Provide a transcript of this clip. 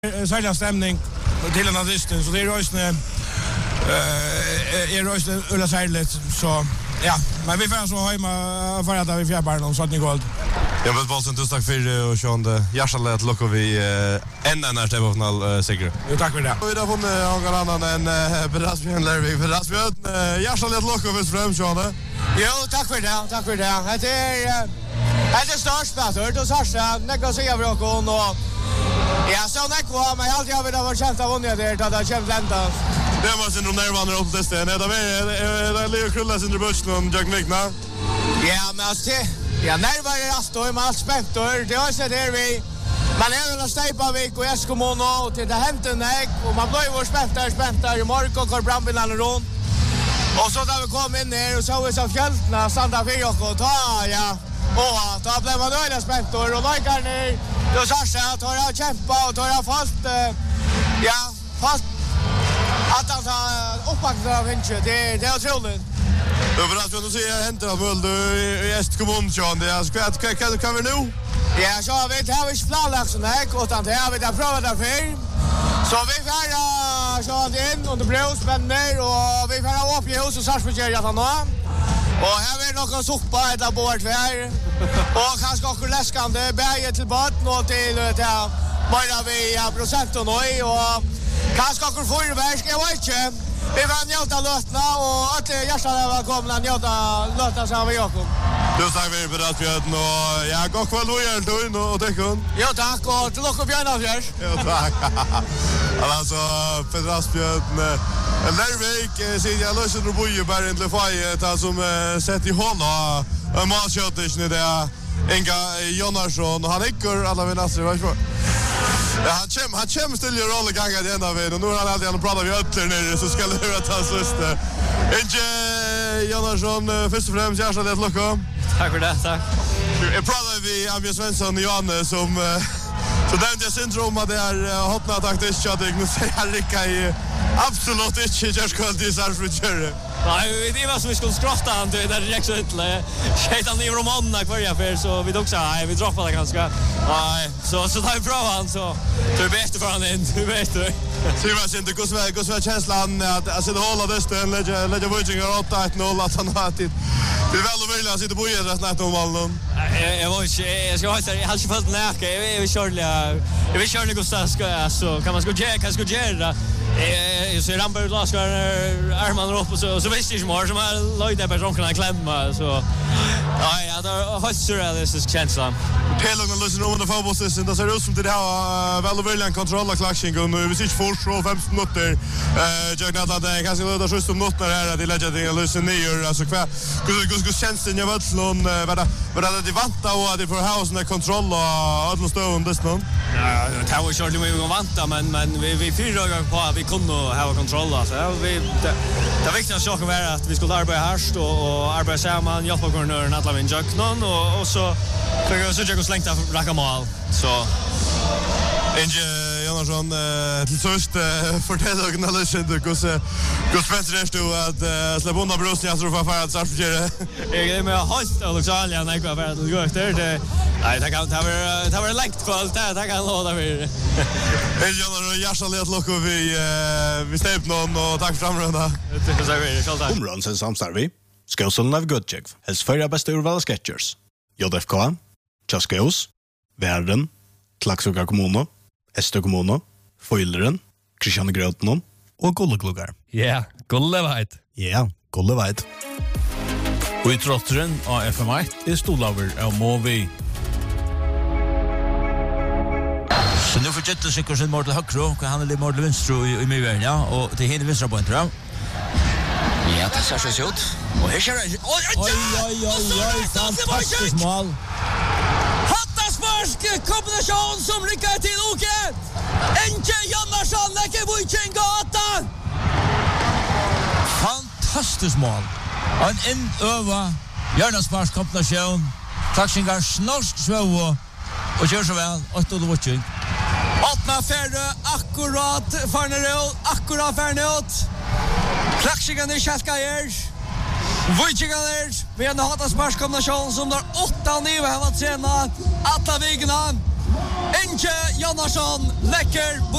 särskild stämning till en artisten, så det är rösten ölla särskilt, så ja, men vi får så hemma för att vi fjärbar om sånt Nicole. Jag vet vad som du stack för och sjönde hjärtalet lockar vi ända när semifinal säkert. Jo, tack för det. Vi har fått någon annan än Rasmus Lervik. För Rasmus hjärtalet lockar vi fram sjönde. Jo, tack för det. Det är störst bättre, då så näka så jag vill och ja, så näka men alltid har vi det var känt av vunnit där det känt länta. Det var sin nervarna upp till sten. Det är Leo Krullas in i bussen och Jack Nickna. Ja, men alltså ja, nervar är alltså man spänt och det är så där vi man är väl stejpa vik och Eskimo och till det hänt en ägg och man blir ju spänt där i morgon och Brambilan runt. Och så där vi kom in här och så vi så fjältna Santa Fe och ta ja. Och då blev man öle spänt och likar ni. Då så här tar jag kämpa och tar jag fast fast att han tar uppbackning av hinche. Det är otroligt. Överallt vill du se hänt av Mölde i Estkommun John. Det är kan vi nu? Ja, så vet jag vi planlagt sån här utan det har vi där provat där för. Så vi får så in under brödspännor och vi får upp i hus och Sarsberg att han har. Och här är någon soppa ett bord här. Och kanske också läskande berget till botten och till där. Bara vi procenten och kanske också förverk jag vet inte. Vi var njöta lötna och att hjärtan var komna njöta lötna som vi Jakob. Du sa vi på Rasbjörn och jag går kväll och gör du och täckon. Ja tack och till och Björnafjärs. Ja tack. Alltså för Rasbjörn Lervik ser jag löser och bojer bara inte för som sett i hålla en matchötisch nu där Inga Jonasson och han äcker alla vi nästan var så. Ja, han kommer till ju roll gånga den av och nu har han alltid pratat vi ötter nere så ska det ta sista. Inge Jonasson först och främst hjärtligt locka. Tack för det, tack. Jag pratar vi Amir Svensson och Janne som så det syndrom att det är hotna taktiskt att jag nu säger Ricka i absolut inte körsköld i Sarsfridgöre. Nej, det var som vi skulle skrotta han till där direkt så inte. Skejtan i romanerna kvar jag för så vi också nej, vi droppar det ganska. Nej, så det är bra han så. Du är bättre för han in, du vet du. Ser inte hur svär känslan att sitta hålla dösten lägga Vikingar 8-1-0 att han har tid. Det är väl och vilja sitta på igen resten av målen. Jag var inte jag ska ha jag har inte fått näka. Jag vill köra Gustav så kan man ska göra så Ramberg laskar armarna upp och så visst inte mer som har löjt på ronkarna klämma så nej det har surrealistisk känsla. Pelon och lösen under fotbollssäsongen det ser ut som det har väl och vilja kontrollera klaxing och nu vi sitter för 15 minuter jag vet att det kanske löda 7 minuter här det lägger det lösen ner alltså kvar hur känns det jag vet någon vad det vanta och det för housen där kontroll och alla stående någon. Ja, det var ju vi vanta men vi fyra gånger på vi kunde ha kontroll alltså. Det viktigaste saken var att vi skulle arbeta hårt och arbeta samman, hjälpa kornören alla vin jöknon och så för jag slängt av raka mål. Så Inge Jonasson till sist fortäller och knallar du hur spänt du att släppa undan brösten så för att Sarsberg. Jag är med host Alexander när jag var att gå efter det. Nej, det var längt kvalt det kan låta vi. Inge Jonasson hjärtligt lockar vi stäpp någon och tack för framrunda. Det så vi skall ta. Omrönsen samstarvi. Skålsen av Goodcheck. Helst förra bästa urval sketchers. JFK, Chaskos, Värden, Klaxoka kommuno, Estö kommuno, Foileren, Christian Grötnon och Gullegluggar. Ja, Gulleveit. Ja, Gulleveit. Och i trotteren av FM1 är Stolaver av Movi. Så nu får Jettel sikkert sin mål til høyre, og han litt mål til venstre i Myveren, ja, og til henne venstre pointer, ja. Ja, det ser så ut. Og her ser det. Oi, fantastisk mål. Hattasparsk kombinasjon som rykker til Oke. Enke Jannarsson legger Viking gata. Fantastisk mål. Og en innøva hjørnesparsk kombinasjon. Klaxingar snorsk svå og kjør så vel. 8 Viking. Åttna färre, akkurat färneråt. Klaxingarna kälkar Vikingarna vi har en hattasparskombination som där 8-9 har varit sena. Alla vigna. Inge Jannarsson läcker